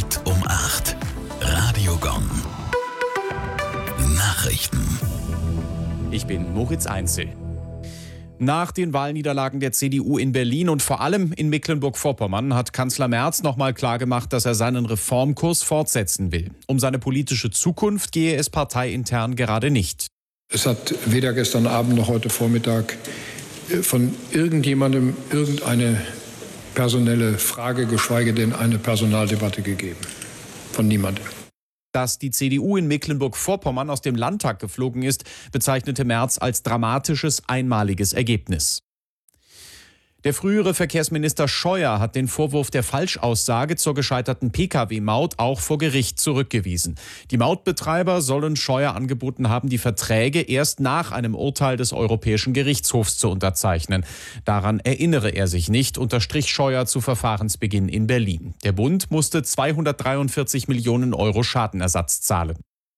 Punkt um 8. Radio Gong. Nachrichten. Ich bin Moritz Einzel. Nach den Wahlniederlagen der CDU in Berlin und vor allem in Mecklenburg-Vorpommern hat Kanzler Merz nochmal klargemacht, dass er seinen Reformkurs fortsetzen will. Um seine politische Zukunft gehe es parteiintern gerade nicht. Es hat weder gestern Abend noch heute Vormittag von irgendjemandem irgendeine personelle Frage, geschweige denn eine Personaldebatte gegeben. Von niemandem. Dass die CDU in Mecklenburg-Vorpommern aus dem Landtag geflogen ist, bezeichnete Merz als dramatisches, einmaliges Ergebnis. Der frühere Verkehrsminister Scheuer hat den Vorwurf der Falschaussage zur gescheiterten Pkw-Maut auch vor Gericht zurückgewiesen. Die Mautbetreiber sollen Scheuer angeboten haben, die Verträge erst nach einem Urteil des Europäischen Gerichtshofs zu unterzeichnen. Daran erinnere er sich nicht, unterstrich Scheuer zu Verfahrensbeginn in Berlin. Der Bund musste 243 Millionen Euro Schadenersatz zahlen.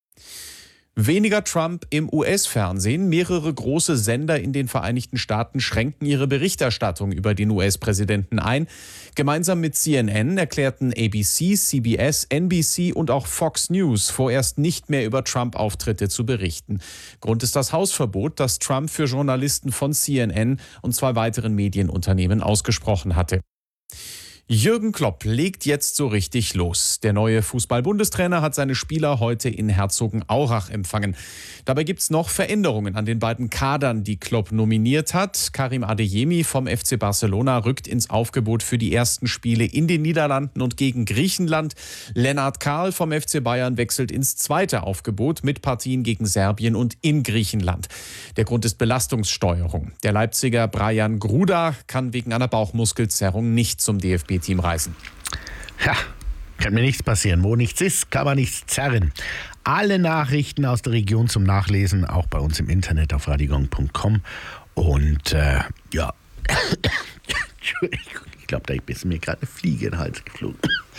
Weniger Trump im US-Fernsehen. Mehrere große Sender in den Vereinigten Staaten schränken ihre Berichterstattung über den US-Präsidenten ein. Gemeinsam mit CNN erklärten ABC, CBS, NBC und auch Fox News vorerst nicht mehr über Trump-Auftritte zu berichten. Grund ist das Hausverbot, das Trump für Journalisten von CNN und 2 weiteren Medienunternehmen ausgesprochen hatte. Jürgen Klopp legt jetzt so richtig los. Der neue Fußball-Bundestrainer hat seine Spieler heute in Herzogenaurach empfangen. Dabei gibt's noch Veränderungen an den beiden Kadern, die Klopp nominiert hat. Karim Adeyemi vom FC Barcelona rückt ins Aufgebot für die ersten Spiele in den Niederlanden und gegen Griechenland. Lennart Kahl vom FC Bayern wechselt ins zweite Aufgebot mit Partien gegen Serbien und in Griechenland. Der Grund ist Belastungssteuerung. Der Leipziger Brajan Gruda kann wegen einer Bauchmuskelzerrung nicht zum DFB-Team reisen. Ja, kann mir nichts passieren. Wo nichts ist, kann man nichts zerren. Alle Nachrichten aus der Region zum Nachlesen, auch bei uns im Internet auf radiogong.com. Und ja, Entschuldigung, ich glaube, da ist mir gerade eine Fliege in den Hals geflogen.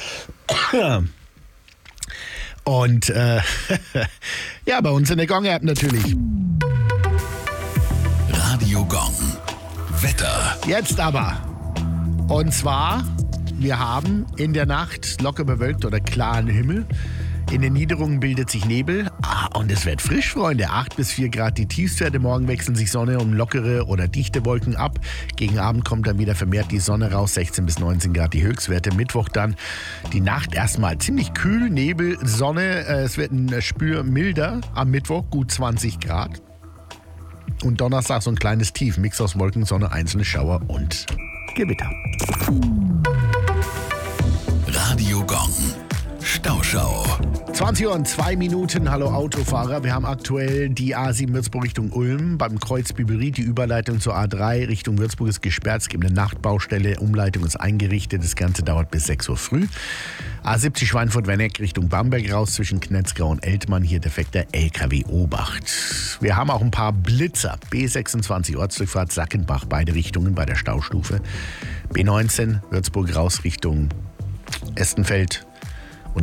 Und ja, bei uns in der Gong-App natürlich. Radio Gong. Wetter. Jetzt aber. Und zwar, wir haben in der Nacht locker bewölkt oder klaren Himmel. In den Niederungen bildet sich Nebel. Und es wird frisch, Freunde. 8 bis 4 Grad die Tiefstwerte. Morgen wechseln sich Sonne und lockere oder dichte Wolken ab. Gegen Abend kommt dann wieder vermehrt die Sonne raus. 16 bis 19 Grad die Höchstwerte. Mittwoch dann die Nacht erstmal ziemlich kühl. Nebel, Sonne. Es wird ein Spür milder. Am Mittwoch gut 20 Grad. Und Donnerstag so ein kleines Tief. Mix aus Wolken, Sonne, einzelne Schauer und Gewitter. Radio Gong. Stauschau. 20 Uhr und 2 Minuten. Hallo Autofahrer. Wir haben aktuell die A7 Würzburg Richtung Ulm. Beim Kreuz Biberit die Überleitung zur A3 Richtung Würzburg ist gesperrt. Es gibt eine Nachtbaustelle. Umleitung ist eingerichtet. Das Ganze dauert bis 6 Uhr früh. A70 Schweinfurt-Werneck Richtung Bamberg raus zwischen Knetzgau und Eltmann. Hier defekter LKW Obacht. Wir haben auch ein paar Blitzer. B26 Ortsdurchfahrt Sackenbach. Beide Richtungen bei der Staustufe. B19 Würzburg raus Richtung Estenfeld.